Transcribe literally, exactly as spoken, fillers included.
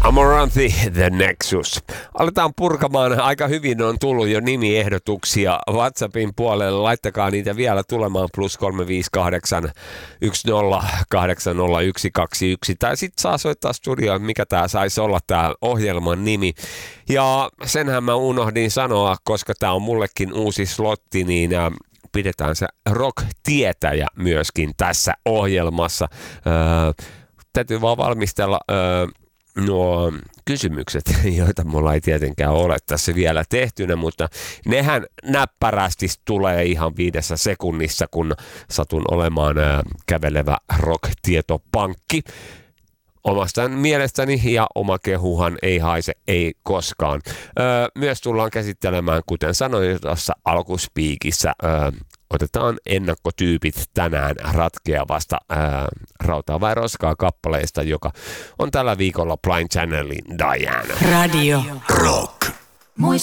Amoranthi, The Nexus. Aletaan purkamaan. Aika hyvin on tullut jo nimiehdotuksia WhatsAppin puolelle. Laittakaa niitä vielä tulemaan plus kolme viisi kahdeksan yksi nolla kahdeksan nolla yksi kaksi yksi. Tai sitten saa soittaa studioon, mikä tämä saisi olla tämä ohjelman nimi. Ja senhän mä unohdin sanoa, koska tämä on mullekin uusi slotti, niin pidetään se rock-tietäjä myöskin tässä ohjelmassa. Öö, täytyy vaan valmistella öö, nuo kysymykset, joita mulla ei tietenkään ole tässä vielä tehtynä, mutta nehän näppärästi tulee ihan viidessä sekunnissa, kun satun olemaan öö, kävelevä rock-tietopankki. Omasta mielestäni, ja oma kehuhan ei haise, ei koskaan. Öö, myös tullaan käsittelemään, kuten sanoin tuossa alkuspiikissä, öö, otetaan ennakkotyypit tänään ratkeavasta ää, Rautaa vai roskaa -kappaleesta, joka on tällä viikolla Blind Channelin Diana. Radio Rock.